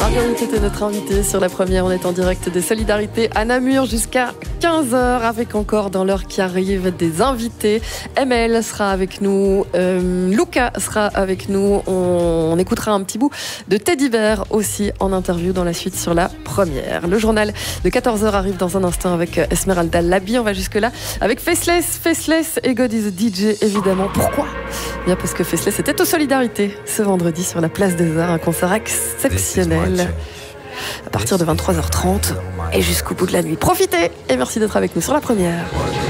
Marguerite était notre invitée sur la première. On est en direct des Solidarités à Namur jusqu'à 15h avec encore dans l'heure qui arrive des invités. ML sera avec nous, Luca sera avec nous. On écoutera un petit bout de Teddy Bear aussi en interview dans la suite sur la première. Le journal de 14h arrive dans un instant avec Esmeralda Labi. On va jusque-là avec Faceless et God is a DJ évidemment. Pourquoi ? Bien parce que Faceless était aux Solidarités ce vendredi sur la place des Arts, un concert exceptionnel à partir de 23h30 et jusqu'au bout de la nuit. Profitez et merci d'être avec nous sur la première.